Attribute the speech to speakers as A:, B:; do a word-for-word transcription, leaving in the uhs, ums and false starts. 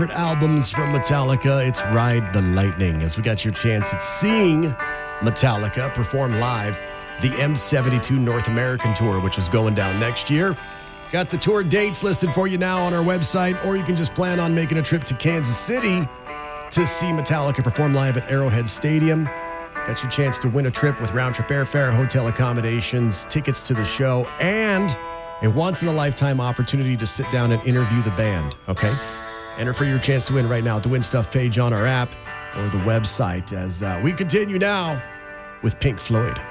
A: Albums from Metallica. It's Ride the Lightning, as we got your chance at seeing Metallica perform live the M seventy-two North American Tour, which is going down next year. Got the tour dates listed for you now on our website, or you can just plan on making a trip to Kansas City to see Metallica perform live at Arrowhead Stadium. Got your chance to win a trip with round-trip airfare, hotel accommodations, tickets to the show, and a once-in-a-lifetime opportunity to sit down and interview the band, okay? Enter for your chance to win right now at the Win Stuff page on our app or the website as uh, we continue now with Pink Floyd.